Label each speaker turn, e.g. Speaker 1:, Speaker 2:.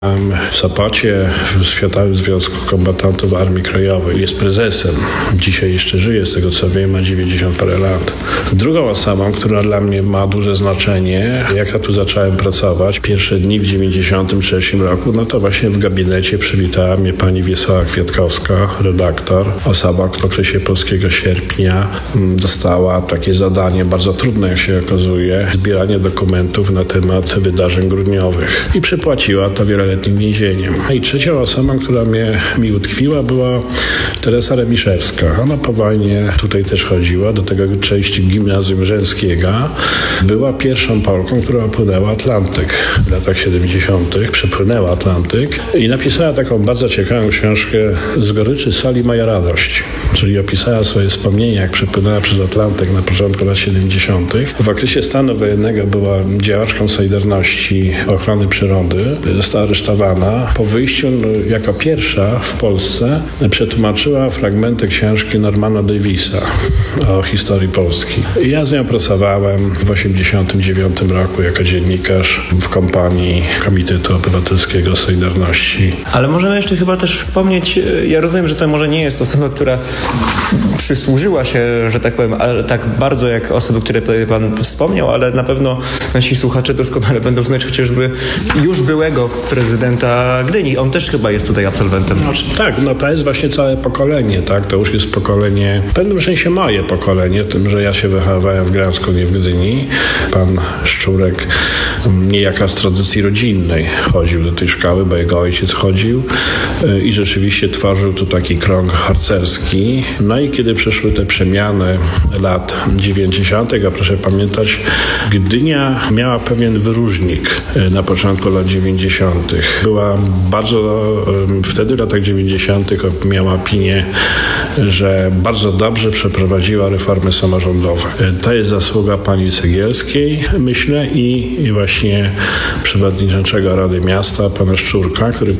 Speaker 1: w Sopocie w Światowym Związku Kombatantów Armii Krajowej. Jest prezesem. Dzisiaj jeszcze żyje, z tego co wiem, ma 90 parę lat. Drugą osobą, która dla mnie ma duże znaczenie, jak ja tu zacząłem pracować, pierwsze dni w 93 roku, no to właśnie w gabinecie przywitała mnie pani Wiesława Kwiatkowska, redaktor. Osoba w okresie Polskiego Sierpnia dostała takie zadanie, bardzo trudne jak się okazuje, zbieranie dokumentów na temat wydarzeń grudniowych. I przypłaciła to wieloletnim więzieniem. I trzecią osobą, która mi utkwiła, była Teresa Remiszewska. Ona po wojnie tutaj też chodziła do tego części gimnazjum żeńskiego. Była pierwszą Polką, która opłynęła Atlantyk w latach 70. Przepłynęła Atlantyk i napisała taką bardzo ciekawą książkę Z goryczy soli moja radość. Czyli opisała swoje wspomnienia, jak przepłynęła przez Atlantyk na początku lat 70. W okresie stanu wojennego była działaczką Solidarności Ochrony Przyrody. Została aresztowana. Po wyjściu jako pierwsza w Polsce przetłumaczyła fragmenty książki Normana Davisa o historii Polski. I ja z nią pracowałem w 89 roku jako dziennikarz w kompanii Komitetu Obywatelskiego Solidarności.
Speaker 2: Ale możemy jeszcze chyba też wspomnieć, ja rozumiem, że to może nie jest osoba, która przysłużyła się, że tak powiem, tak bardzo jak osoby, które pan wspomniał, ale na pewno nasi słuchacze doskonale będą znać chociażby już byłego prezydenta Gdyni. On też chyba jest tutaj absolwentem.
Speaker 1: Tak, to jest właśnie całe pokolenie, tak? To już jest pokolenie, w pewnym sensie moje pokolenie, tym, że ja się wychowałem w Gdańsku, nie w Gdyni. Pan Szczurek niejako z tradycji rodzinnej chodził do tej szkoły, bo jego ojciec chodził i rzeczywiście tworzył tu taki krąg harcerski. No i kiedy przyszły te przemiany lat 90., a proszę pamiętać, Gdynia miała pewien wyróżnik na początku lat 90. Była bardzo, wtedy w latach 90. miała opinię, że bardzo dobrze przeprowadziła reformy samorządowe. To jest zasługa pani Cegielskiej, myślę, i właśnie przewodniczącego Rady Miasta, pana Szczurka, który